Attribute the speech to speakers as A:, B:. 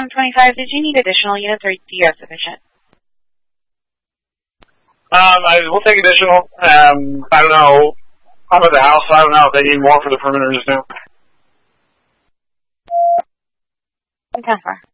A: 725, did you need additional units or do you have sufficient?
B: We'll take additional. I don't know. I'm at the house, so I don't know if they need more for the perimeter just now.
A: Okay, far.